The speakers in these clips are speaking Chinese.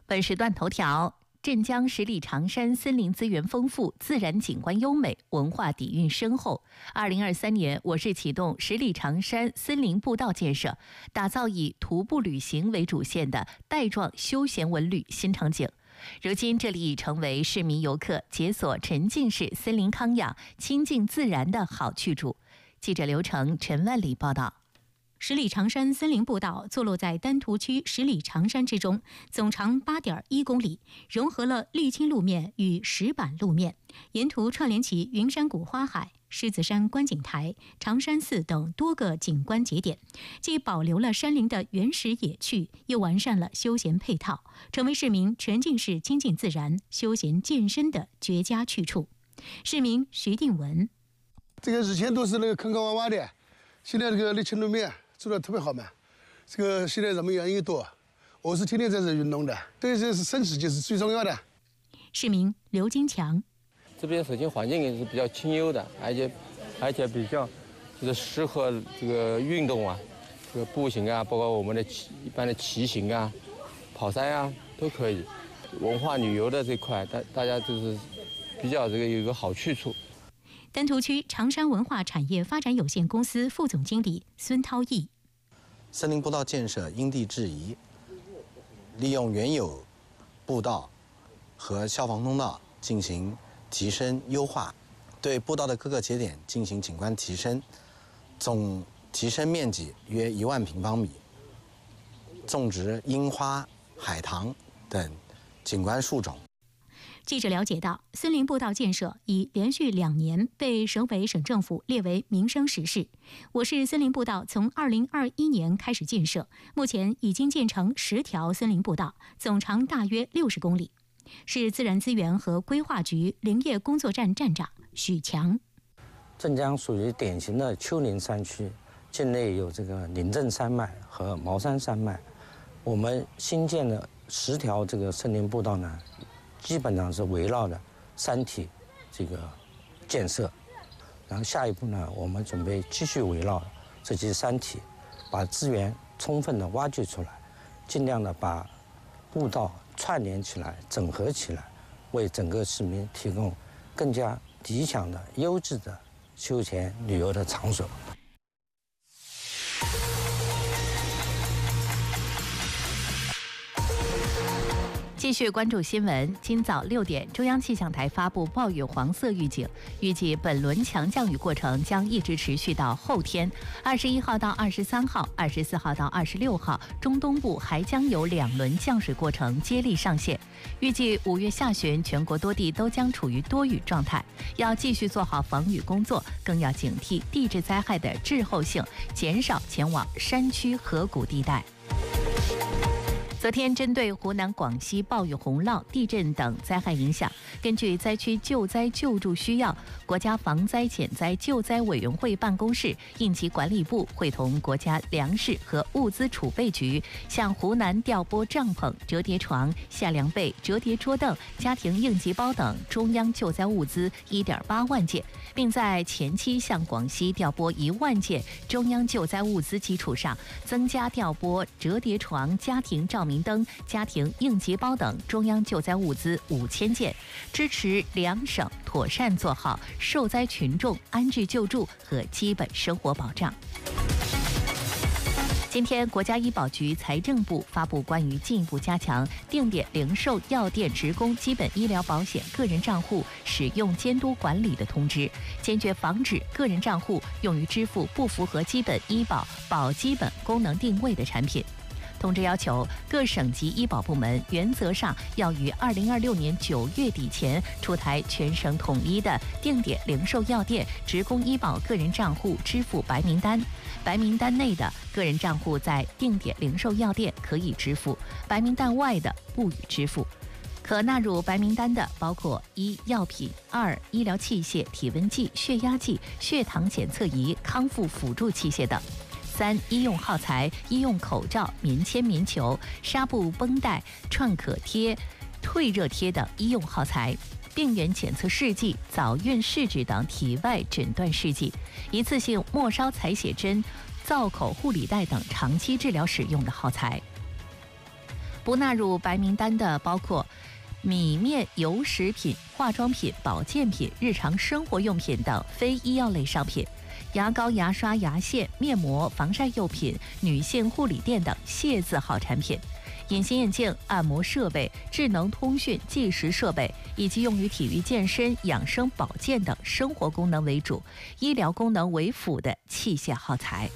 本时段头条：镇江十里长山森林资源丰富，自然景观优美，文化底蕴深厚。2023年，我市启动十里长山森林步道建设，打造以徒步旅行为主线的带状休闲文旅新场景。如今，这里已成为市民游客解锁沉浸式森林康养、亲近自然的好去处。记者刘成、陈万里报道。 十里长山森林步道坐落在丹徒区十里长山之中，总长8.1公里，融合了沥青路面与石板路面，沿途串联起云山谷花海、狮子山观景台、长山寺等多个景观节点，既保留了山林的原始野趣，又完善了休闲配套，成为市民沉浸式亲近自然、休闲健身的绝佳去处。市民徐定文： 这个以前都是那个坑坑洼洼的，现在这个沥青路面做得特别好嘛。这个现在人们越来越多，我是天天在这运动的，对这是身体就是最重要的。 市民刘金强： 这边首先环境也是比较清幽的，而且比较就是适合这个运动啊，这个步行啊，包括我们的一般的骑行啊、跑山啊都可以。文化旅游的这块，大家就是比较这个有一个好去处。 丹徒区长山文化产业发展有限公司副总经理孙涛毅： 森林步道建设因地制宜，利用原有步道和消防通道进行提升优化，对步道的各个节点进行景观提升，总提升面积约1万平方米，种植樱花、海棠等景观树种。 记者了解到，森林步道建设已连续2年被省委省政府列为民生实事。我市森林步道从2021年开始建设，目前已经建成10条森林步道，总长大约60公里。市自然资源和规划局林业工作站站长许强： 镇江属于典型的丘陵山区，境内有这个临镇山脉和茅山山脉。我们新建的10条这个森林步道呢，基本上是围绕着山体这个建设，然后下一步呢，我们准备继续围绕这些山体，把资源充分的挖掘出来，尽量的把步道串联起来、整合起来，为整个市民提供更加理想的、优质的休闲旅游的场所。 继续关注新闻。今早6点，中央气象台发布暴雨黄色预警，预计本轮强降雨过程将一直持续到后天，21号到23号、24号到26号，中东部还将有2轮降水过程接力上线。预计5月下旬，全国多地都将处于多雨状态，要继续做好防雨工作，更要警惕地质灾害的滞后性，减少前往山区河谷地带。昨天，针对湖南、广西暴雨、洪涝、地震等灾害影响，根据灾区救灾救助需要，国家防灾减灾救灾委员会办公室、应急管理部会同国家粮食和物资储备局，向湖南调拨帐篷、折叠床、夏凉被、折叠桌凳、家庭应急包等中央救灾物资1.8万件，并在前期向广西调拨1万件中央救灾物资基础上，增加调拨折叠床、家庭照明灯、家庭应急包等中央救灾物资5000件，支持2省妥善做好受灾群众安置救助和基本生活保障。今天，国家医保局、财政部发布关于进一步加强定点零售药店职工基本医疗保险个人账户使用监督管理的通知，坚决防止个人账户用于支付不符合基本医保保基本功能定位的产品。通知要求，各省级医保部门原则上要于2026年9月底前出台全省统一的定点零售药店职工医保个人账户支付白名单。白名单内的个人账户在定点零售药店可以支付，白名单外的不予支付。可纳入白名单的包括1、药品；2、医疗器械、体温计、血压计、血糖检测仪、康复辅助器械等。3、医用耗材、医用口罩、棉签、棉球、纱布、绷带、创可贴、退热贴等医用耗材。病原检测试剂、早孕试纸等体外诊断试剂，一次性末梢采血针、造口护理带等长期治疗使用的耗材。 不纳入白名单的包括米面油食品、化妆品、保健品、日常生活用品等非医药类商品。牙膏、牙刷、牙线、面膜、防晒用品、女性护理垫等谢字号产品。隐形眼镜、按摩设备、智能通讯、计时设备以及用于体育健身、养生保健等生活功能为主、医疗功能为辅的器械耗材。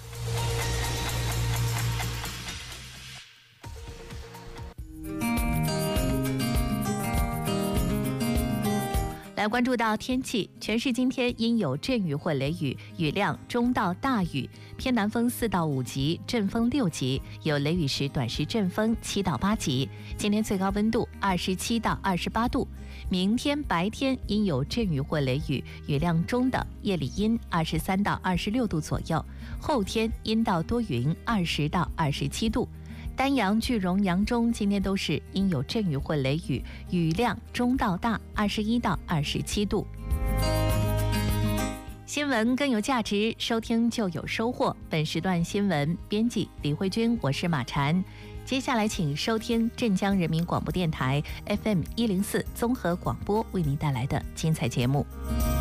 来关注到天气，全市今天阴有阵雨或雷雨，雨量中到大雨，偏南风4到5级，阵风6级，有雷雨时短时阵风7到8级。今天最高温度27到28度。明天白天阴有阵雨或雷雨，雨量中等，夜里阴23到26度左右。后天阴到多云，20到27度。丹阳、句容、扬中今天都是阴有阵雨或雷雨，雨量中到大，21到27度。新闻更有价值，收听就有收获。本时段新闻编辑李慧君，我是马婵。接下来请收听镇江人民广播电台 FM104综合广播为您带来的精彩节目。